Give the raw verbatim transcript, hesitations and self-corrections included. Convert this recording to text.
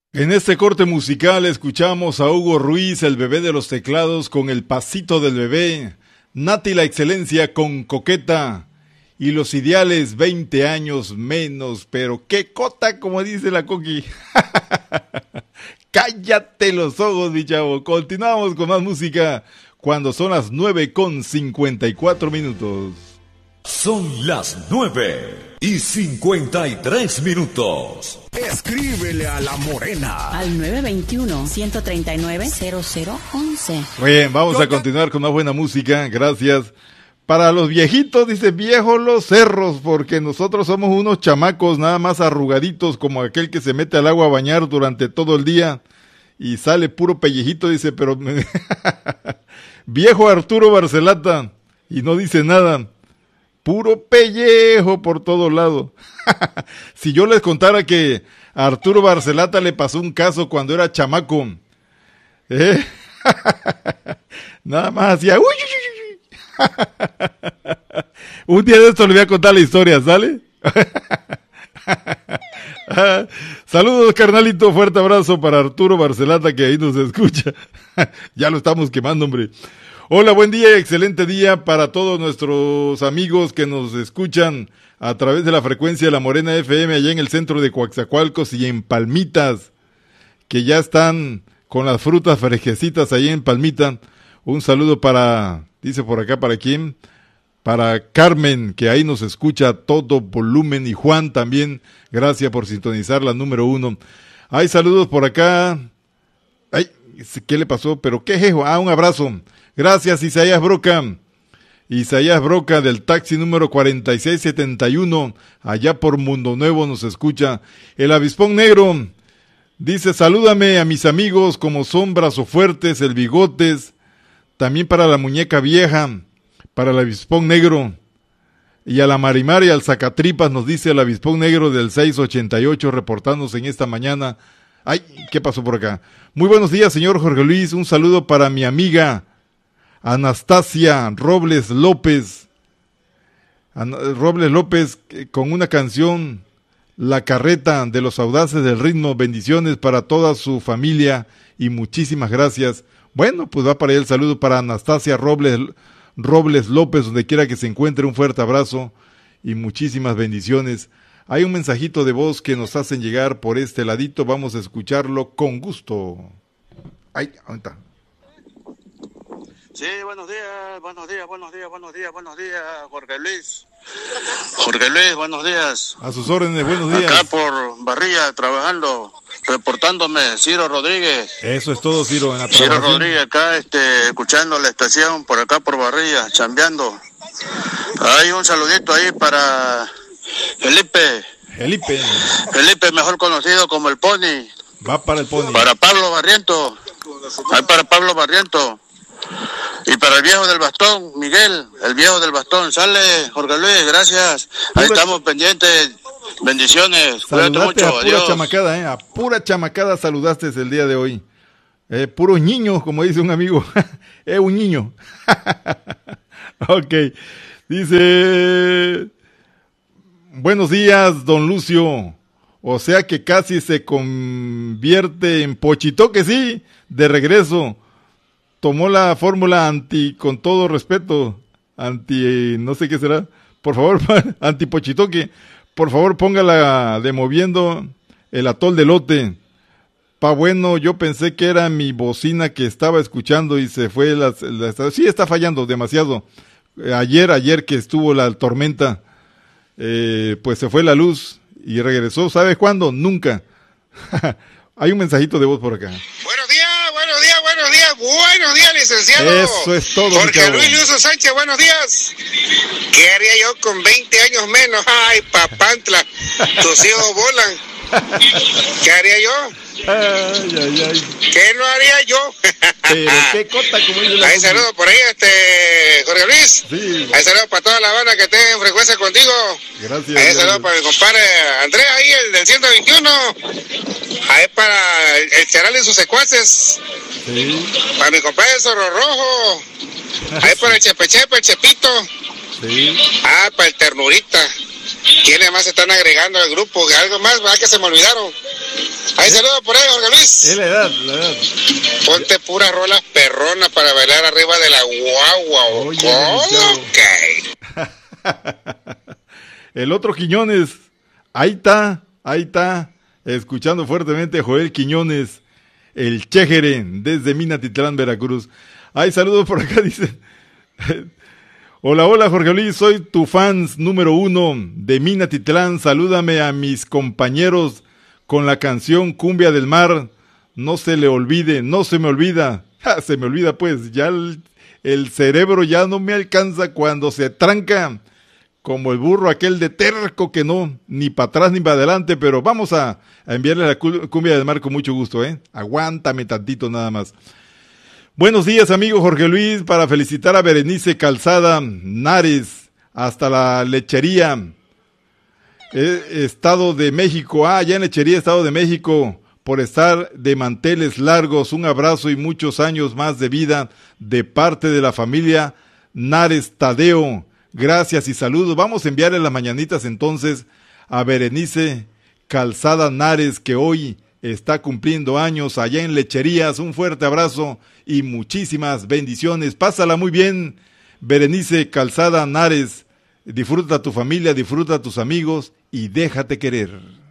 En este corte musical escuchamos a Hugo Ruiz, el bebé de los teclados, con El pasito del bebé, Nati la excelencia con Coqueta y Los Ideales, veinte años menos, pero qué cota, como dice la Coqui. Cállate los ojos, mi chavo. Continuamos con más música cuando son las nueve con cincuenta y cuatro minutos. Son las nueve y cincuenta y tres minutos. Escríbele a La Morena al nueve veintiuno, ciento treinta y nueve, cero cero once. Bien, vamos a continuar con más buena música. Gracias. Para los viejitos, dice, viejos los cerros, porque nosotros somos unos chamacos nada más arrugaditos como aquel que se mete al agua a bañar durante todo el día y sale puro pellejito, dice, pero me... viejo Arturo Barcelata, y no dice nada. Puro pellejo por todo lado. Si yo les contara que a Arturo Barcelata le pasó un caso cuando era chamaco, ¿eh? Nada más hacía... Uy, uy, uy. Un día de esto le voy a contar la historia, ¿sale? Saludos, carnalito, fuerte abrazo para Arturo Barcelata, que ahí nos escucha. Ya lo estamos quemando, hombre. Hola, buen día, excelente día para todos nuestros amigos que nos escuchan a través de la frecuencia de La Morena F M allá en el centro de Coaxacualcos y en Palmitas, que ya están con las frutas fresquecitas ahí en Palmita. Un saludo para, dice por acá, ¿para quién? Para Carmen, que ahí nos escucha a todo volumen, y Juan también, gracias por sintonizar la número uno. Hay saludos por acá. Ay, ¿qué le pasó? ¿Pero qué es eso? Ah, un abrazo. Gracias, Isaías Broca. Isaías Broca del taxi número cuarenta y seis setenta y uno, allá por Mundo Nuevo nos escucha. El Avispón Negro dice, salúdame a mis amigos como son Brazo Fuertes, el Bigotes, también para la Muñeca Vieja, para el Avispón Negro, y a la Marimar y al Zacatripas, nos dice el Avispón Negro del seis ochenta y ocho, reportándose en esta mañana. Ay, ¿qué pasó por acá? Muy buenos días, señor Jorge Luis, un saludo para mi amiga Anastasia Robles López, Ana, Robles López, con una canción, La Carreta de los Audaces del Ritmo. Bendiciones para toda su familia y muchísimas gracias. Bueno, pues va para allá el saludo para Anastasia Robles, Robles López, donde quiera que se encuentre, un fuerte abrazo y muchísimas bendiciones. Hay un mensajito de voz que nos hacen llegar por este ladito, vamos a escucharlo con gusto. Ay, ¿dónde está? Sí, buenos días, buenos días, buenos días, buenos días, buenos días, Jorge Luis. Jorge Luis, buenos días. A sus órdenes, buenos días. Acá por Barría, trabajando, reportándome, Ciro Rodríguez. Eso es todo, Ciro, en la Ciro Rodríguez, acá, este, escuchando la estación, por acá por Barría, chambeando. Hay un saludito ahí para Felipe. Felipe. Felipe, mejor conocido como el Pony. Va para el Pony. Para Pablo Barriento. Ahí para Pablo Barriento. Y para el viejo del bastón, Miguel, el viejo del bastón. Sale, Jorge Luis, gracias. Ahí pura... estamos pendientes. Bendiciones. Cuídate mucho. A pura Adiós. chamacada, ¿eh? A pura chamacada saludaste el día de hoy. Eh, puros niños, como dice un amigo. Es eh, un niño. Ok. Dice... Buenos días, don Lucio. O sea que casi se convierte en Pochito, que sí, de regreso. Tomó la fórmula anti, con todo respeto, anti, no sé qué será, por favor, anti Pochitoque, por favor póngala de moviendo el atol de lote. Pa' bueno, yo pensé que era mi bocina que estaba escuchando y se fue, la, la, sí está fallando demasiado. Ayer, ayer que estuvo la tormenta, eh, pues se fue la luz y regresó, ¿sabes cuándo? Nunca. Hay un mensajito de voz por acá. Buenos días, buenos días, buenos días, buenos días, licenciado. Eso es todo, Jorge Luis Lucio Sánchez, buenos días. ¿Qué haría yo con veinte años menos? Ay, papantla, tus hijos volan. ¿Qué haría yo? Ay, ay, ay. ¿Qué no haría yo? Pero qué cota, como dice la Hay saludos por ahí, este, Jorge Luis. Sí. Hay saludos para toda la banda que esté en frecuencia contigo. Gracias. Hay saludos para mi compadre Andrés, ahí, el del ciento veintiuno. Ahí para el, el Charal y sus secuaces. Sí. Para mi compadre Zorro Rojo. Ahí para el Chepe Chepe, el Chepito. Sí. Ah, para el Ternurita. ¿Quiénes más se están agregando al grupo? Algo más, ¿verdad? Que se me olvidaron. Hay saludos por ahí, Jorge Luis. Es la edad, la edad. Ponte puras rolas perronas para bailar arriba de la guagua. Oye, ¿Cómo? Ok. El otro Quiñones, ahí está, ahí está, escuchando fuertemente a Joel Quiñones, el Chéjere, desde Minatitlán, Veracruz. Hay saludos por acá, dicen. Hola, hola, Jorge Luis, soy tu fans número uno de Minatitlán. Salúdame a mis compañeros con la canción Cumbia del Mar. No se le olvide, no se me olvida. Ja, se me olvida, pues, ya el, el cerebro ya no me alcanza cuando se tranca. Como el burro aquel de terco que no, ni para atrás ni para adelante, pero vamos a, a enviarle la Cumbia del Mar con mucho gusto, ¿eh? Aguántame tantito nada más. Buenos días, amigo Jorge Luis, para felicitar a Berenice Calzada Nares, hasta la Lechería, eh, Estado de México, ah, ya en Lechería, Estado de México, por estar de manteles largos. Un abrazo y muchos años más de vida de parte de la familia Nares Tadeo. Gracias y saludos. Vamos a enviarle las mañanitas entonces a Berenice Calzada Nares, que hoy está cumpliendo años allá en Lecherías. Un fuerte abrazo y muchísimas bendiciones. Pásala muy bien, Berenice Calzada Nares. Disfruta a tu familia, disfruta a tus amigos y déjate querer.